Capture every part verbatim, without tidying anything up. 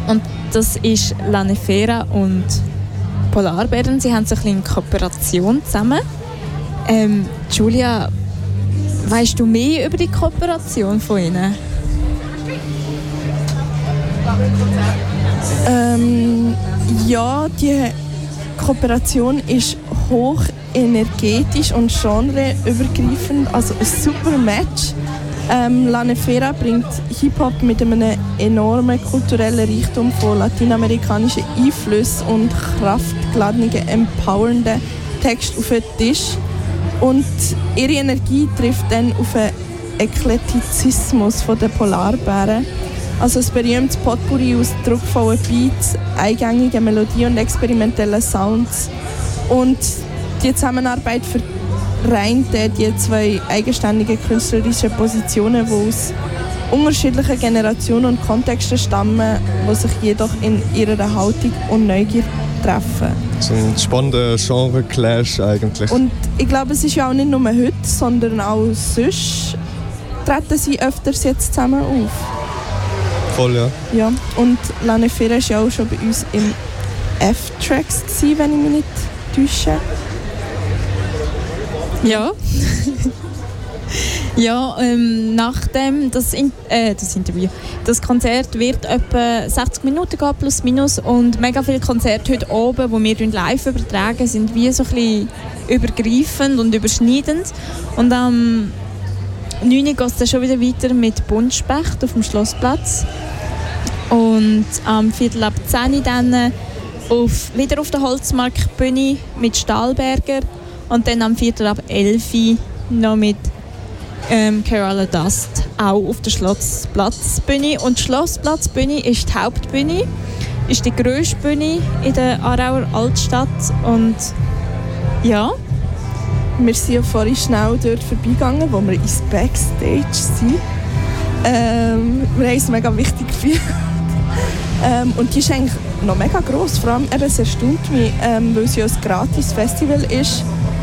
Und das ist Lanefera und Polarbären. Sie haben so ein bisschen eine Kooperation zusammen. Ähm, Julia, weißt du mehr über die Kooperation von ihnen? Ähm, ja, die Kooperation ist hoch energetisch und genreübergreifend, also ein super Match. Ähm, Lanefera bringt Hip-Hop mit einem enormen kulturellen Reichtum von lateinamerikanischen Einflüssen und kraftgeladenen, empowernden Texten auf den Tisch. Und ihre Energie trifft dann auf den Eklektizismus der Polarbären. Also ein berühmtes Potpourri aus druckvollen Beats, eingängigen Melodien und experimentellen Sounds. Und die Zusammenarbeit vereint die zwei eigenständigen künstlerischen Positionen, die aus unterschiedlichen Generationen und Kontexten stammen, die sich jedoch in ihrer Haltung und Neugier treffen. So ein spannender Genre-Clash eigentlich. Und ich glaube, es ist ja auch nicht nur heute, sondern auch sonst treten sie öfters jetzt zusammen auf. Voll, ja. Ja, und Lanefera war ja auch schon bei uns im F-Tracks, wenn ich mich nicht täusche. Ja. ja, ähm, nachdem das, In- äh, das Interview, das Konzert wird etwa sechzig Minuten gehen, plus minus, und mega viele Konzerte heute oben, die wir live übertragen, sind wie so ein bisschen übergreifend und überschneidend. Und am neun Uhr geht es dann schon wieder weiter mit Buntspecht auf dem Schlossplatz. Und am Viertel ab zehn Uhr dann auf, wieder auf der Holzmarktbühne mit Stahlberger. Und dann am Viertel ab elf Uhr noch mit ähm, Kerala Dust, auch auf der Schlossplatzbühne. Und die Schlossplatzbühne ist die Hauptbühne, ist die grösste Bühne in der Aarauer Altstadt. Und ja, wir sind ja vorhin schnell dort vorbeigegangen, wo wir ins Backstage sind. Ähm, wir haben es mega wichtig gefühlt. ähm, und die ist eigentlich noch mega gross. Vor allem, eben, es erstaunt mich, ähm, weil es ja ein Gratis-Festival ist,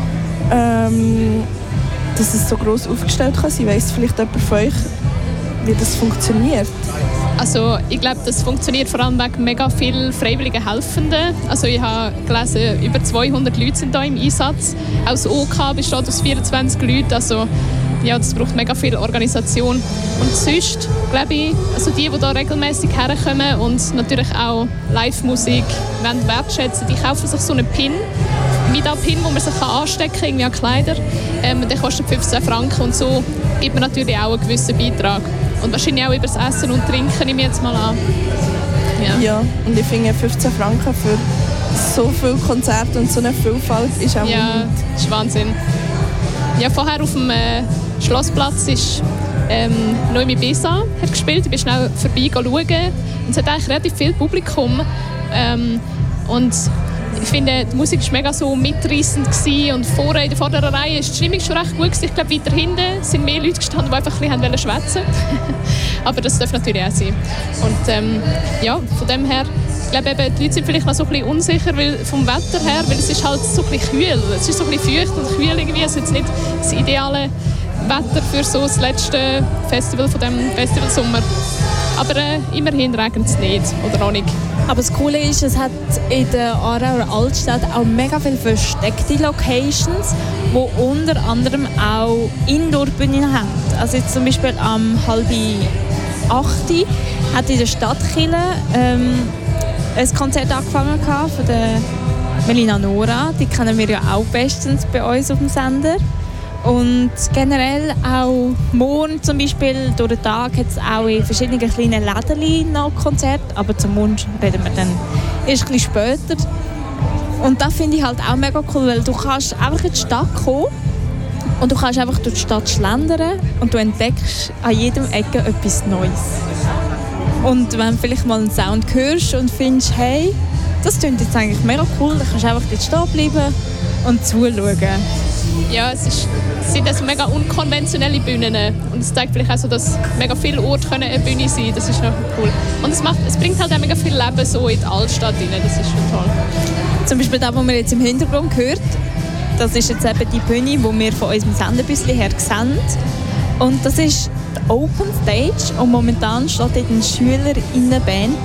ähm, dass es so gross aufgestellt kann sein. Weiss vielleicht jemand von euch, wie das funktioniert? Also ich glaube, das funktioniert vor allem wegen mega vielen freiwilligen Helfenden. Also ich habe gelesen, über zweihundert Leute sind da im Einsatz. Auch das O K besteht aus vierundzwanzig Leuten. Also ja, das braucht mega viel Organisation. Und sonst, glaube ich, also die, die da regelmäßig herkommen und natürlich auch Live-Musik wertschätzen, die kaufen sich so einen Pin, Mida-Pin, den man sich anstecken kann, irgendwie an Kleider. Ähm, der kostet fünfzehn Franken und so gibt man natürlich auch einen gewissen Beitrag. Und wahrscheinlich auch über das Essen und Trinken, nehme ich jetzt mal an. Ja, ja, und ich finde fünfzehn Franken für so viele Konzerte und so eine Vielfalt ist auch ja, das ist Wahnsinn. Ja, vorher auf dem äh, Schlossplatz ist ähm, Noemi Besa hat gespielt. Ich bin schnell vorbei schauen. Und es hat eigentlich relativ viel Publikum. Ähm, und ich finde, die Musik war mega so mitreissend und vorne in der vorderen Reihe ist die Stimmung schon recht gut. Ich glaube, weiter hinten sind mehr Leute gestanden, die einfach ein bisschen schwätzen wollten. Aber das darf natürlich auch sein. Und ähm, ja, von dem her, ich glaube eben, die Leute sind vielleicht noch so ein bisschen unsicher weil, vom Wetter her, weil es ist halt so ein bisschen kühl. Es ist so ein bisschen feucht und kühl irgendwie. Es ist jetzt nicht das ideale Wetter für so das letzte Festival von dem Festivalsommer. Aber äh, immerhin regnet es nicht, oder noch nicht. Aber das Coole ist, es hat in der Aarauer Altstadt auch mega viele versteckte Locations, die unter anderem auch Indoor-Bühnen haben. Also jetzt zum Beispiel am halb acht hat in der Stadtkirche ähm, ein Konzert angefangen von der Melina Nora. Die kennen wir ja auch bestens bei uns auf dem Sender. Und generell auch morgen zum Beispiel durch den Tag hat es auch in verschiedenen kleinen Läden noch Konzerte, aber zum Mund reden wir dann erst ein bisschen später. Und das finde ich halt auch mega cool, weil du kannst einfach in die Stadt kommen und du kannst einfach durch die Stadt schlendern und du entdeckst an jedem Ecke etwas Neues. Und wenn du vielleicht mal einen Sound hörst und findest, hey, das klingt jetzt eigentlich mega cool, dann kannst du einfach dort stehen bleiben und zuschauen. Ja, es, ist, es sind also mega unkonventionelle Bühnen und es zeigt vielleicht auch so, dass mega viele Orte können eine Bühne sein können. Das ist noch cool. Und es, macht, es bringt halt auch mega viel Leben so in die Altstadt rein. Das ist schon toll. Zum Beispiel das, was man jetzt im Hintergrund hört, das ist jetzt eben die Bühne, die wir von unserem Senderbüsschen her sehen. Und das ist die Open Stage und momentan steht dort eine Schülerinnenband